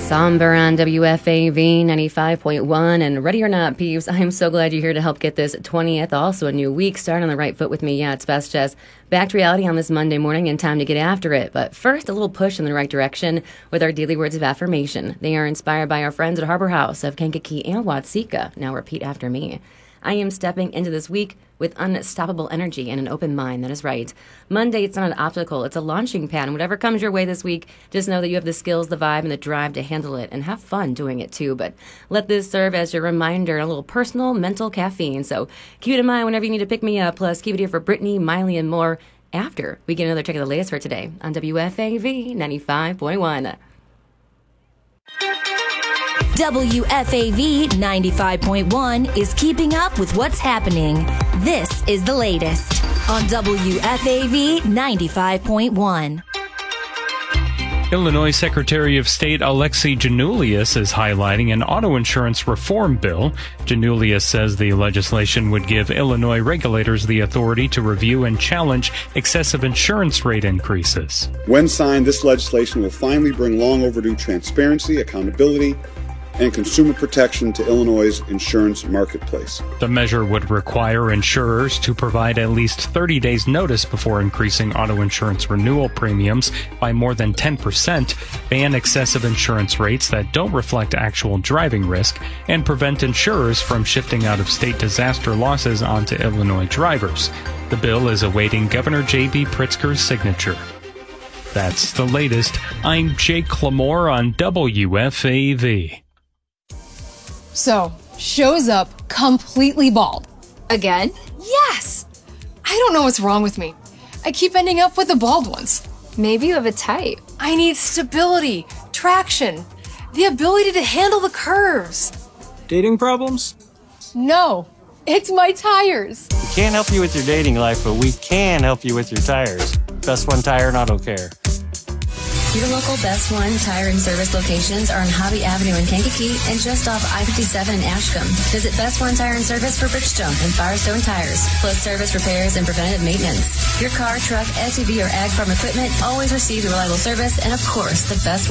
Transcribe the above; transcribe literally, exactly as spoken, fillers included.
Somber on W F A V ninety-five point one, and ready or not, peeps, I am so glad you're here to help get this twentieth, also a new week, start on the right foot with me. Yeah, it's Best Jess. Back to reality on this Monday morning and time to get after it. But first, a little push in the right direction with our daily words of affirmation. They are inspired by our friends at Harbor House of Kankakee and Watseka. Now repeat after me. I am stepping into this week with unstoppable energy and an open mind. That is right. Monday, it's not an obstacle. It's a launching pad. And whatever comes your way this week, just know that you have the skills, the vibe, and the drive to handle it and have fun doing it too. But let this serve as your reminder, a little personal, mental caffeine. So keep it in mind whenever you need to pick me up. Plus, keep it here for Brittany, Miley, and more after we get another check of the latest for today on W F A V ninety-five point one. W F A V ninety-five point one is keeping up with what's happening. This is the latest on W F A V ninety-five point one. Illinois Secretary of State Alexei Giannoulias is highlighting an auto insurance reform bill. Giannoulias says the legislation would give Illinois regulators the authority to review and challenge excessive insurance rate increases. When signed, this legislation will finally bring long overdue transparency, accountability, and consumer protection to Illinois' insurance marketplace. The measure would require insurers to provide at least thirty days notice before increasing auto insurance renewal premiums by more than ten percent, ban excessive insurance rates that don't reflect actual driving risk, and prevent insurers from shifting out-of-state disaster losses onto Illinois drivers. The bill is awaiting Governor J B Pritzker's signature. That's the latest. I'm Jake Clamore on W F A V. So, shows up completely bald. Again? Yes! I don't know what's wrong with me. I keep ending up with the bald ones. Maybe you have a type. I need stability, traction, the ability to handle the curves. Dating problems? No, it's my tires. We can't help you with your dating life, but we can help you with your tires. Best One Tire and Auto Care. Your local Best One Tire and Service locations are on Hobby Avenue in Kankakee and just off I fifty-seven in Ashcombe. Visit Best One Tire and Service for Bridgestone and Firestone tires, plus service repairs and preventative maintenance. Your car, truck, S U V, or ag farm equipment always receives reliable service and, of course, the best